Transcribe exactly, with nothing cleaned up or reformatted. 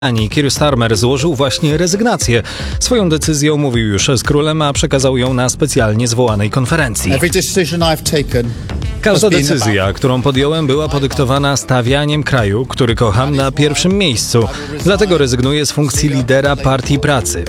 Keir Starmer złożył właśnie rezygnację. Swoją decyzję omówił już z królem, a przekazał ją na specjalnie zwołanej konferencji. Każda decyzja, którą podjąłem, była podyktowana stawianiem kraju, który kocham, na pierwszym miejscu. Dlatego rezygnuję z funkcji lidera Partii Pracy.